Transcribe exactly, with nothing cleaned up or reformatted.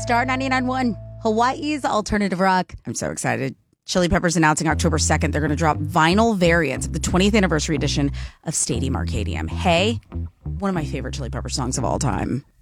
Star ninety-nine point one, Hawaii's alternative rock. I'm so excited. Chili Peppers announcing October second they're going to drop vinyl variants of the twentieth anniversary edition of Stadium Arcadium. Hey, one of my favorite Chili Pepper songs of all time.